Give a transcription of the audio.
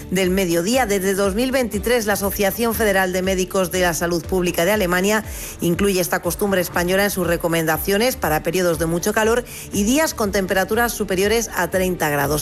del mediodía. Desde 2023, la Asociación Federal de Médicos de la Salud Pública de Alemania incluye esta costumbre española en sus recomendaciones para periodos de mucho calor y días con temperaturas superiores a 30 grados.